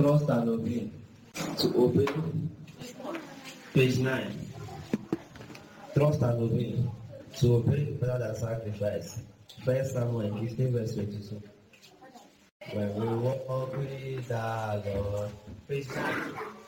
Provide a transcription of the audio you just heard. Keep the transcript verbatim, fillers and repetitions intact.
Trust and obey. To obey. Page nine. Trust and obey. To obey is better than sacrifice. First Samuel fifteen verse twenty-two. When we walk with the Lord. Page nine.